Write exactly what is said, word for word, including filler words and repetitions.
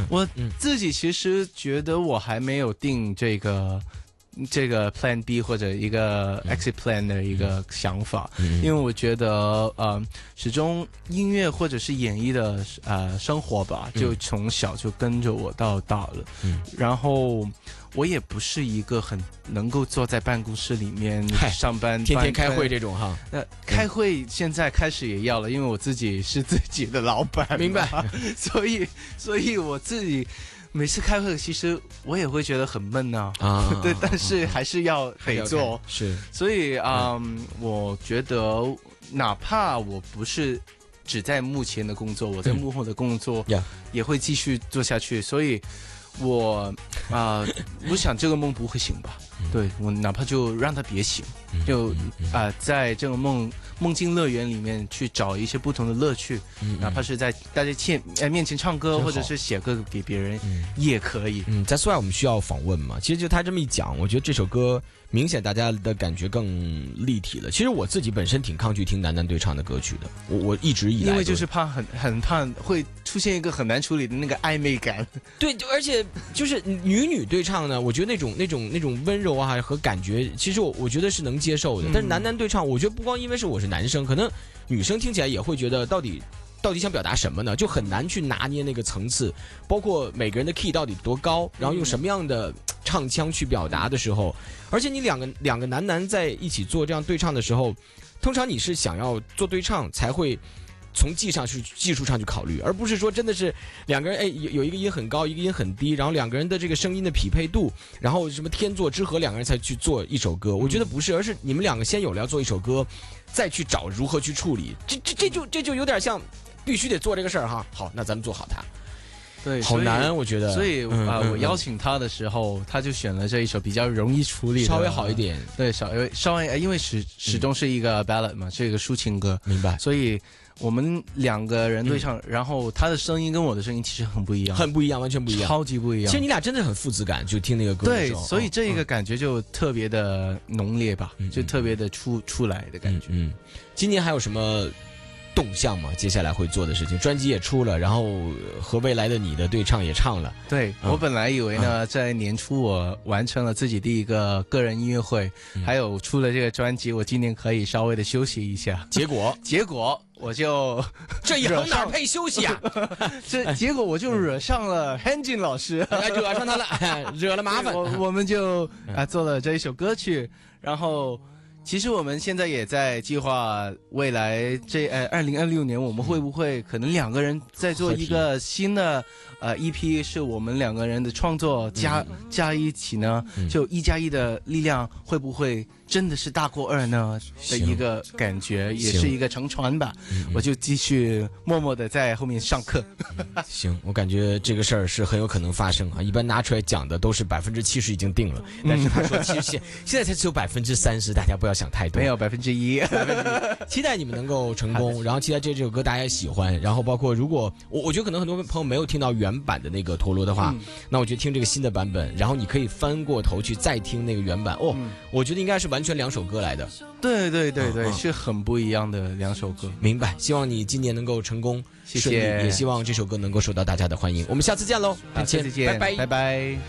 我自己其实觉得我还没有定这个。这个 Plan B 或者一个 Exit Plan 的一个想法，嗯、因为我觉得呃，始终音乐或者是演艺的呃生活吧，就从小就跟着我到大了，嗯、然后我也不是一个很能够坐在办公室里面上班， 天天开会这种哈。 呃，开会现在开始也要了，因为我自己是自己的老板， 明白？ 所以，所以我自己。每次开会，其实我也会觉得很闷呐、啊，啊对，但是还是要得做， 是， 所以嗯，嗯我觉得哪怕我不是只在幕前的工作，我在幕后的工作也会继续做下去，所以我啊、呃，我想这个梦不会醒吧？对我哪怕就让它别醒，就啊、呃，在这个梦梦境乐园里面去找一些不同的乐趣，嗯、哪怕是在大家面呃面前唱歌，或者是写歌给别人，嗯、也可以。 嗯，在苏外我们需要访问嘛？其实就他这么一讲，我觉得这首歌明显大家的感觉更立体了。其实我自己本身挺抗拒听男男对唱的歌曲的，我我一直以来因为就是怕很很怕会出现一个很难处理的那个暧昧感。 对，而且就是女女对唱呢，我觉得那种那种那种温柔啊和感觉，其实我我觉得是能接受的。但是男男对唱，我觉得不光因为是我是男生，可能女生听起来也会觉得到底到底想表达什么呢？就很难去拿捏那个层次，包括每个人的 key 到底多高，然后用什么样的唱腔去表达的时候，而且你两个两个男男在一起做这样对唱的时候，通常你是想要做对唱才会从技上去技术上去考虑，而不是说真的是两个人哎有有一个音很高，一个音很低，然后两个人的这个声音的匹配度，然后什么天作之合，两个人才去做一首歌。我觉得不是，而是你们两个先有了要做一首歌，再去找如何去处理。这这这就这就有点像必须得做这个事儿哈。好，那咱们做好它。 对， 好难，我觉得。 所以啊、嗯呃，我邀请他的时候，他就选了这一首比较容易处理的， 稍微好一点。 对，稍微稍微，因为始始终是一个 ballad 嘛，是一个抒情歌， 明白。 所以我们两个人对唱，嗯、然后他的声音跟我的声音其实很不一样， 很不一样，完全不一样， 超级不一样。 其实你俩真的很父子感，就听那个歌的时候。 对，所以这个感觉就特别的浓烈吧，嗯、就特别的出出来的感觉。 嗯，嗯今年还有什么动向嘛？接下来会做的事情，专辑也出了，然后和未来的你的对唱也唱了。 对、嗯、我本来以为呢，嗯、在年初我完成了自己第一个个人音乐会，嗯、还有出了这个专辑，我今年可以稍微的休息一下。 结果， 结果我就这一行哪配休息啊？ 这结果我就惹上了 Hanjin 老师， 惹上他了，惹了麻烦。 我我们就啊做了这一首歌曲，然后。其实我们现在也在计划未来这呃二零二六年我们会不会可能两个人在做一个新的呃 E P， 是我们两个人的创作加、嗯、加一起呢，就一加一的力量会不会真的是大过二呢的一个感觉，也是一个乘船吧。我就继续默默的在后面上课。 嗯、行，我感觉这个事儿是很有可能发生啊。一般拿出来讲的都是百分之七十已经定了，但是他说其实现现在才只有百分之三十，大家不要想太多， 没有百分之一。 期待你们能够成功，然后期待这这首歌大家也喜欢，然后包括如果我我觉得可能很多朋友没有听到原版的那个陀螺的话，嗯、那我觉得听这个新的版本，然后你可以翻过头去再听那个原版哦，嗯、我觉得应该是完全两首歌来的。 对对对对，嗯、是很不一样的两首歌。 明白，希望你今年能够成功， 谢谢， 也希望这首歌能够受到大家的欢迎。我们下次见喽， 好，下次见， 拜拜， 拜拜。